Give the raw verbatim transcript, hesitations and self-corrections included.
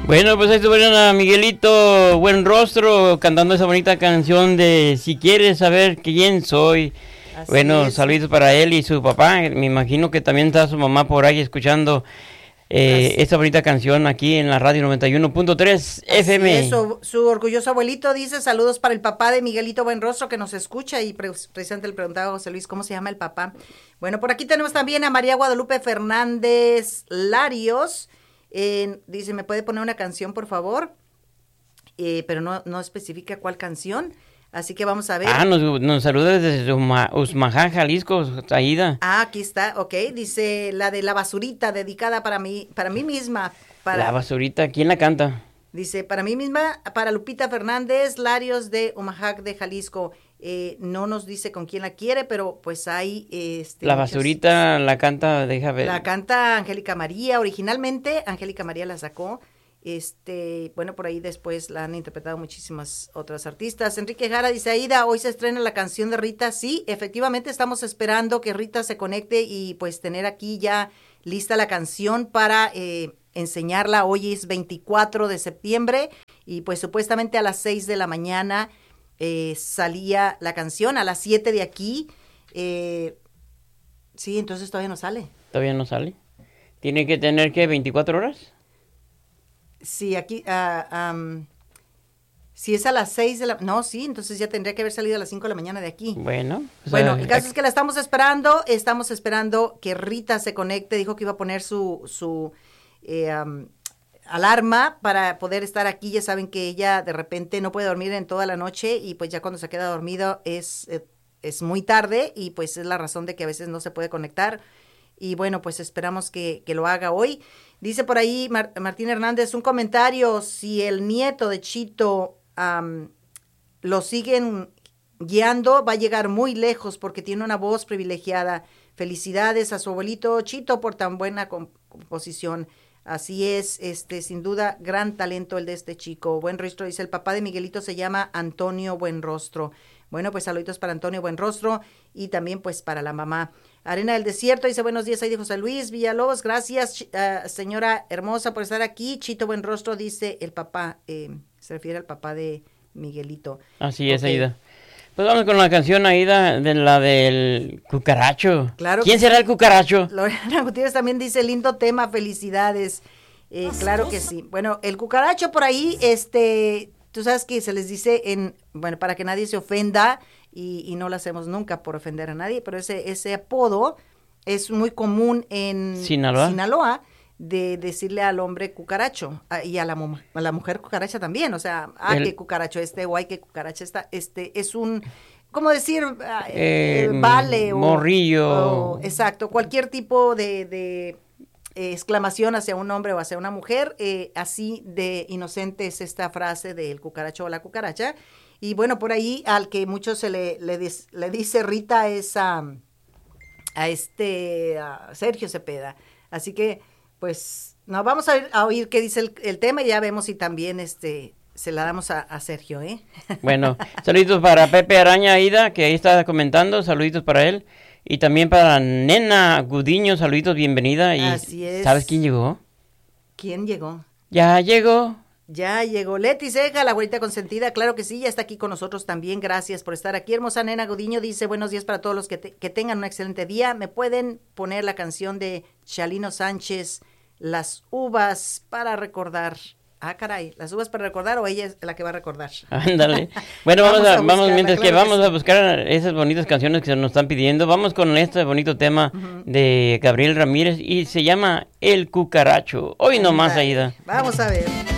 Bueno, pues ahí estuvieron a Miguelito Buenrostro cantando esa bonita canción de Si quieres saber quién soy. Así bueno, es. Saludos para él y su papá. Me imagino que también está su mamá por ahí escuchando eh, esta bonita canción aquí en la radio noventa y uno punto tres F M. Es, su, su orgulloso abuelito dice saludos para el papá de Miguelito Buenrostro que nos escucha y pre precisamente le preguntaba a José Luis cómo se llama el papá. Bueno, por aquí tenemos también a María Guadalupe Fernández Larios. Eh, dice, ¿me puede poner una canción, por favor? Eh, pero no, no especifica cuál canción. Así que vamos a ver. Ah, nos, nos saluda desde Usmajá, Jalisco, Aida. Ah, aquí está, ok. Dice, la de La Basurita, dedicada para mí, para mí misma. Para, La Basurita, ¿quién la canta? Dice, para mí misma, para Lupita Fernández, Larios de Umajac de Jalisco. Eh, no nos dice con quién la quiere, pero pues hay... Este, la Basurita muchos, la canta, deja ver. La canta Angélica María, originalmente Angélica María la sacó, este, bueno, por ahí después la han interpretado muchísimas otras artistas. Enrique Jara dice, Aida, hoy se estrena la canción de Rita. Sí, efectivamente estamos esperando que Rita se conecte y pues tener aquí ya lista la canción para eh, enseñarla. Hoy es veinticuatro de septiembre y pues supuestamente a las seis de la mañana Eh, salía la canción, a las siete de aquí. Eh, sí, entonces todavía no sale. ¿Todavía no sale? ¿Tiene que tener, qué, veinticuatro horas? Sí, aquí, uh, um, si es a las seis de la... No, sí, entonces ya tendría que haber salido a las cinco de la mañana de aquí. Bueno. O sea, bueno, el caso aquí... es que la estamos esperando, estamos esperando que Rita se conecte, dijo que iba a poner su... su eh, um, alarma para poder estar aquí. Ya saben que ella de repente no puede dormir en toda la noche y pues ya cuando se queda dormido es, es muy tarde y pues es la razón de que a veces no se puede conectar y bueno, pues esperamos que, que lo haga hoy. Dice por ahí Mar Martín Hernández un comentario, si el nieto de Chito um, lo siguen guiando va a llegar muy lejos porque tiene una voz privilegiada. Felicidades a su abuelito Chito por tan buena composición. Así es, este, sin duda, gran talento el de este chico. Buenrostro dice, el papá de Miguelito se llama Antonio Buenrostro. Bueno, pues saluditos para Antonio Buenrostro y también pues para la mamá. Arena del Desierto dice, buenos días, ahí de José Luis Villalobos. Gracias, uh, señora hermosa, por estar aquí. Chito Buenrostro dice el papá, eh, se refiere al papá de Miguelito. Así es, okay. Aida. Pues vamos con la canción, Aida, de la del cucaracho. Claro. ¿Quién será el cucaracho? Lorena Gutiérrez también dice, lindo tema, felicidades. Eh, claro que sí. Bueno, el cucaracho por ahí, este, tú sabes que se les dice en, bueno, para que nadie se ofenda, y, y no lo hacemos nunca por ofender a nadie, pero ese, ese apodo es muy común en Sinaloa, Sinaloa de decirle al hombre cucaracho y a la, a la mujer cucaracha también, o sea, ah, el, qué cucaracho este, o ay, qué cucaracha esta, este, es un, ¿cómo decir? Eh, eh, vale. O, morrillo. O, exacto, cualquier tipo de, de eh, exclamación hacia un hombre o hacia una mujer, eh, así de inocente es esta frase del cucaracho o la cucaracha, y bueno, por ahí al que mucho se le, le, dis, le dice Rita es a, a este, a Sergio Cepeda, así que pues nos vamos a, ir, a oír qué dice el, el tema y ya vemos si también este se la damos a, a Sergio, ¿eh? Bueno, saluditos para Pepe Araña Aida, que ahí está comentando, saluditos para él. Y también para Nena Gudiño, saluditos, bienvenida. Y así es. ¿Sabes quién llegó? ¿Quién llegó? Ya llegó. Ya llegó Leti Ceja, la abuelita consentida, claro que sí, ya está aquí con nosotros también, gracias por estar aquí. Hermosa Nena Gudiño dice, buenos días para todos los que, te, que tengan un excelente día. ¿Me pueden poner la canción de Chalino Sánchez, Las uvas para recordar? Ah, caray, ¿las uvas para recordar o ella es la que va a recordar? Ándale. Bueno, vamos, vamos a, a vamos mientras claro que vamos que sí. a buscar esas bonitas canciones que se nos están pidiendo. Vamos con este bonito tema uh-huh. de Gabriel Ramírez y se llama El Cucaracho. Hoy nomás, Aida. Vamos a ver.